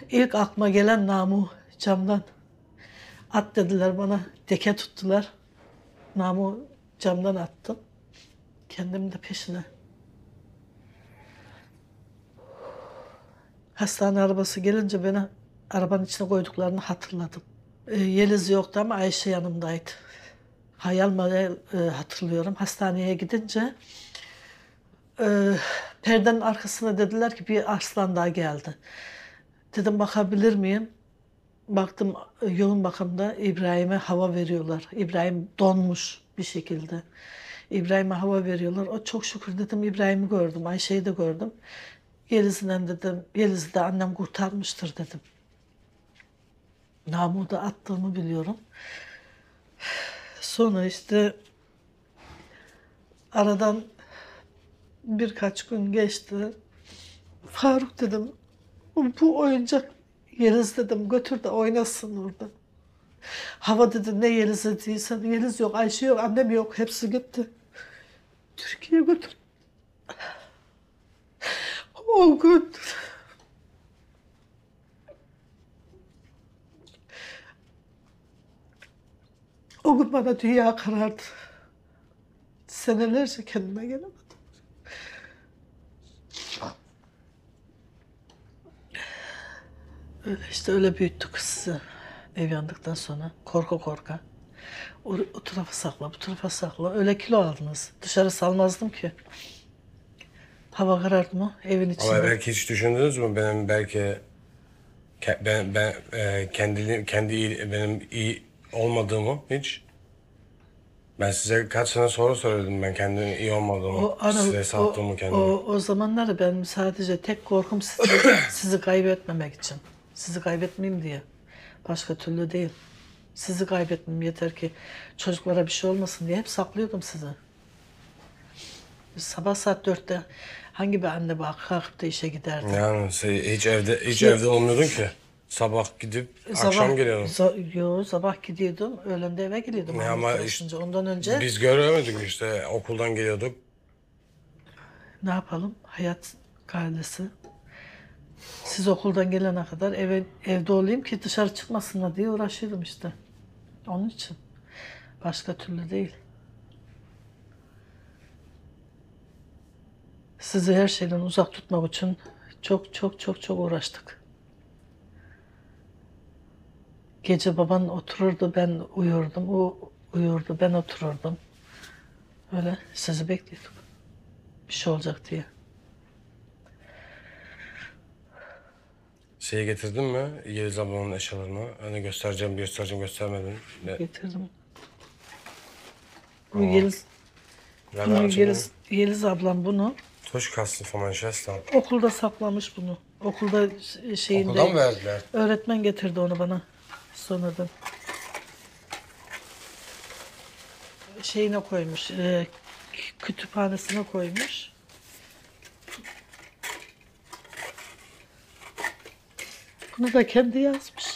ilk aklıma gelen Namu camdan. At dediler bana, deke tuttular. Namu camdan attım. Kendim de peşine. Hastane arabası gelince beni arabanın içine koyduklarını hatırladım. Yeliz yoktu ama Ayşe yanımdaydı. Hayal meyal hatırlıyorum. Hastaneye gidince perdenin arkasına dediler ki bir arslan daha geldi. Dedim bakabilir miyim? Baktım yoğun bakımda İbrahim'e hava veriyorlar. İbrahim donmuş bir şekilde. İbrahim'e hava veriyorlar. O çok şükür dedim İbrahim'i gördüm. Ayşe'yi de gördüm. Yeliz'den dedim, Yeliz'i de annem kurtarmıştır dedim. Namu'da attığımı biliyorum. Sonra işte aradan birkaç gün geçti. Faruk dedim, bu oyuncak Yeliz dedim götür de oynasın orada. Hava dedi ne Yeliz'i değilsen Yeliz yok, Ayşe yok, annem yok hepsi gitti. Türkiye'ye götür. O gün o gün bana dünya karardı. Senelerce kendime gelemedim. Öyle işte öyle büyüttük sizi. Ev yandıktan sonra korka korka. O tarafa sakla, bu tarafa sakla. Öyle kilo aldınız. Dışarı salmazdım ki. Hava karardı mı evin Ama içinde. belki hiç düşündünüz mü benim belki benim iyi olmadığımı hiç? Ben size kaç sene sonra söyledim ben kendimin iyi olmadığımı, size sattığımı kendimi. O zamanları ben sadece tek korkum sizi kaybetmemek için. Sizi kaybetmeyeyim diye. Başka türlü değil. Sizi kaybetmem yeter ki çocuklara bir şey olmasın diye hep saklıyordum sizi. Sabah saat 4'te hangi bir anne bak kalkıp da işe giderdi? Yani hiç evde olmuyordun ki. Sabah gidip akşam geliyordun. Sabah gidiyordum, öğlen de eve geliyordum. Ne Ahmet ama çalışınca. Ondan önce biz göremedik işte okuldan geliyorduk. ne yapalım? Hayat gailesi. Siz okuldan gelene kadar evde olayım ki dışarı çıkmasınlar diye uğraşıyordum işte. Onun için. Başka türlü değil. Sizi her şeyden uzak tutmak için çok uğraştık. Gece baban otururdu, ben uyurdum. O uyurdu, ben otururdum. Öyle sizi bekliyorduk. Bir şey olacak diye. Şeyi getirdin mi? Yeliz ablanın eşyalarını. Hani göstermedin. Getirdim. Bu Aa. Yeliz, Ben bunu açalım. Yeliz ablam bunu Toş kastı falan şestan. okulda saklamış bunu. Okulda şeyinde Okuldan mı verdiler? öğretmen getirdi onu bana sonradan. Şeyine koymuş, kütüphanesine koymuş. Bunu da kendi yazmış.